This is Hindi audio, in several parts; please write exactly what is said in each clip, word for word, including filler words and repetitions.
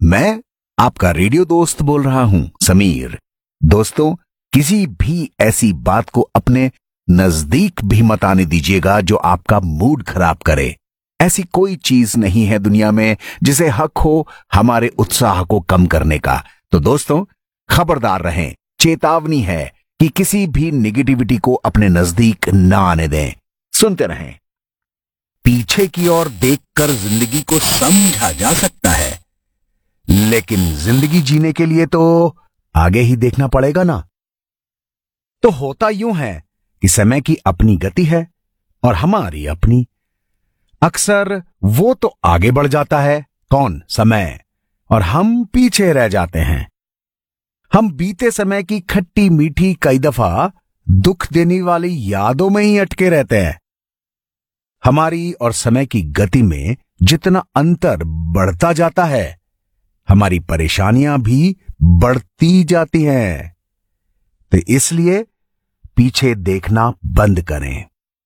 मैं आपका रेडियो दोस्त बोल रहा हूं, समीर। दोस्तों, किसी भी ऐसी बात को अपने नजदीक भी मत आने दीजिएगा जो आपका मूड खराब करे। ऐसी कोई चीज नहीं है दुनिया में जिसे हक हो हमारे उत्साह को कम करने का। तो दोस्तों, खबरदार रहें, चेतावनी है कि किसी भी निगेटिविटी को अपने नजदीक ना आने दें। सुनते रहें। पीछे की ओर देखकर जिंदगी को समझा जा सकता है, लेकिन जिंदगी जीने के लिए तो आगे ही देखना पड़ेगा ना। तो होता यूं है कि समय की अपनी गति है और हमारी अपनी। अक्सर वो तो आगे बढ़ जाता है, कौन? समय। और हम पीछे रह जाते हैं। हम बीते समय की खट्टी मीठी कई दफा दुख देने वाली यादों में ही अटके रहते हैं। हमारी और समय की गति में जितना अंतर बढ़ता जाता है, हमारी परेशानियां भी बढ़ती जाती हैं। तो इसलिए पीछे देखना बंद करें।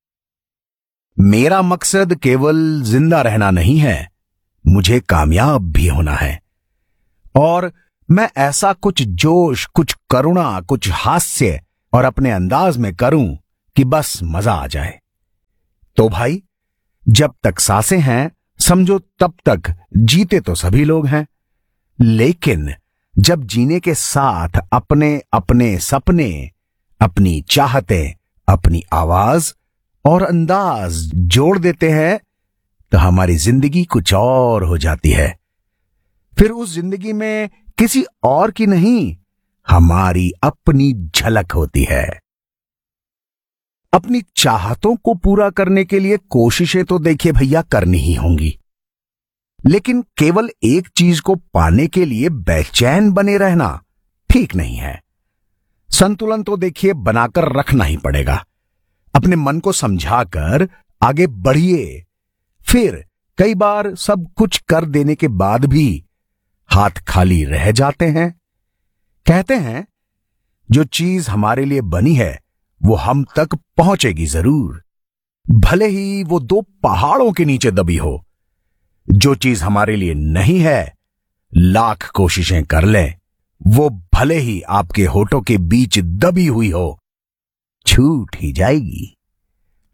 मेरा मकसद केवल जिंदा रहना नहीं है, मुझे कामयाब भी होना है। और मैं ऐसा कुछ जोश, कुछ करुणा, कुछ हास्य और अपने अंदाज में करूं कि बस मजा आ जाए। तो भाई, जब तक सांसें हैं, समझो तब तक जीते तो सभी लोग हैं। लेकिन जब जीने के साथ अपने अपने सपने, अपनी चाहतें, अपनी आवाज और अंदाज जोड़ देते हैं, तो हमारी जिंदगी कुछ और हो जाती है। फिर उस जिंदगी में किसी और की नहीं, हमारी अपनी झलक होती है। अपनी चाहतों को पूरा करने के लिए कोशिशें तो देखिए भैया करनी ही होंगी, लेकिन केवल एक चीज को पाने के लिए बेचैन बने रहना ठीक नहीं है। संतुलन तो देखिए बनाकर रखना ही पड़ेगा। अपने मन को समझाकर आगे बढ़िए। फिर कई बार सब कुछ कर देने के बाद भी हाथ खाली रह जाते हैं। कहते हैं, जो चीज हमारे लिए बनी है वो हम तक पहुंचेगी जरूर, भले ही वो दो पहाड़ों के नीचे दबी हो। जो चीज हमारे लिए नहीं है, लाख कोशिशें कर लें, वो भले ही आपके होठों के बीच दबी हुई हो, छूट ही जाएगी।